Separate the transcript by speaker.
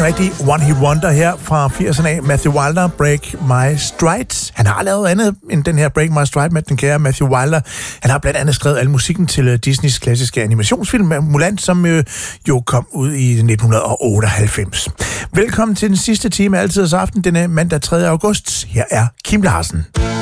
Speaker 1: En rigtig one-hit wonder her fra 80'erne af. Matthew Wilder, Break My Stride. Han har lavet andet end den her Break My Stride med den kære Matthew Wilder. Han har blandt andet skrevet al musikken til Disneys klassiske animationsfilm Mulan, som jo kom ud i 1998. Velkommen til den sidste time af Altidets Aften, denne mandag 3. august. Her er Kim Larsen.